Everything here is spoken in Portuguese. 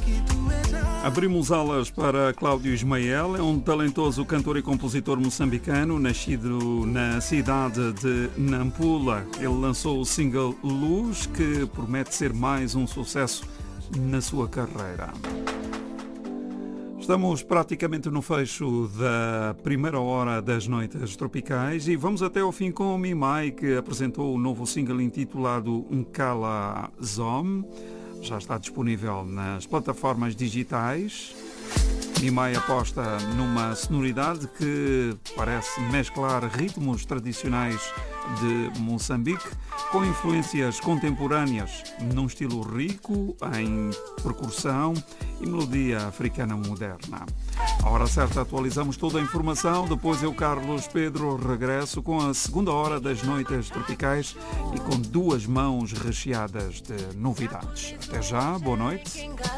Abrimos alas para Cláudio Ismael, é um talentoso cantor e compositor moçambicano, nascido na cidade de Nampula. Ele lançou o single Luz, que promete ser mais um sucesso na sua carreira. Estamos praticamente no fecho da primeira hora das Noites Tropicais e vamos até ao fim com o Mimai, que apresentou o novo single intitulado Nkala Zom. Já está disponível nas plataformas digitais. Mimai aposta numa sonoridade que parece mesclar ritmos tradicionais de Moçambique com influências contemporâneas num estilo rico em percussão e melodia africana moderna. À hora certa atualizamos toda a informação, depois eu, Carlos Pedro, regresso com a segunda hora das Noites Tropicais e com duas mãos recheadas de novidades. Até já, boa noite.